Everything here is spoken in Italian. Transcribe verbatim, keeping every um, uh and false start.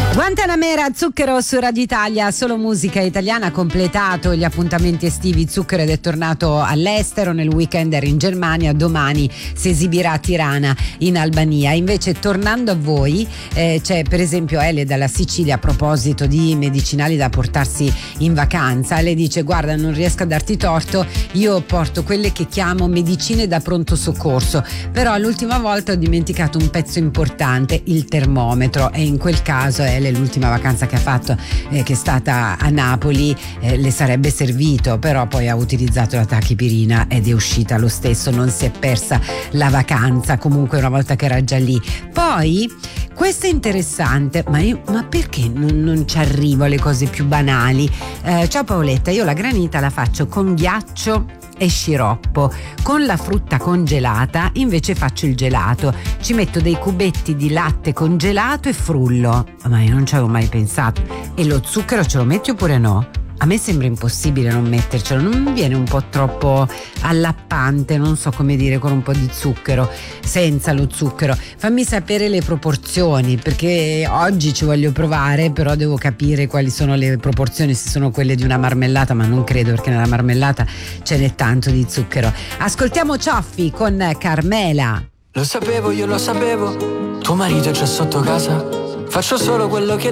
Guantanamera, Zucchero su Radio Italia, solo musica italiana. Ha completato gli appuntamenti estivi Zucchero ed è tornato all'estero. Nel weekend era in Germania, domani si esibirà a Tirana in Albania. Invece, tornando a voi, eh, c'è per esempio Ele dalla Sicilia. A proposito di medicinali da portarsi in vacanza, lei dice: guarda, non riesco a darti torto, io porto quelle che chiamo medicine da pronto soccorso, però l'ultima volta ho dimenticato un pezzo importante, il termometro, e in quel caso Ele, l'ultima vacanza che ha fatto, eh, che è stata a Napoli, eh, le sarebbe servito, però poi ha utilizzato la tachipirina ed è uscita lo stesso, non si è persa la vacanza comunque una volta che era già lì. Poi questo è interessante, ma, io, ma perché non, non ci arrivo alle cose più banali? Eh, ciao Paoletta, io la granita la faccio con ghiaccio e sciroppo. Con la frutta congelata invece faccio il gelato, ci metto dei cubetti di latte congelato e frullo. Ma io non ci avevo mai pensato. E lo zucchero ce lo metti oppure no? A me sembra impossibile non mettercelo, non mi viene un po' troppo allappante, non so come dire, con un po' di zucchero, senza lo zucchero. Fammi sapere le proporzioni, perché oggi ci voglio provare, però devo capire quali sono le proporzioni, se sono quelle di una marmellata, ma non credo, perché nella marmellata ce n'è tanto di zucchero. Ascoltiamo Cioffi con Carmela. Lo sapevo, io lo sapevo, tuo marito c'è sotto casa, faccio solo quello che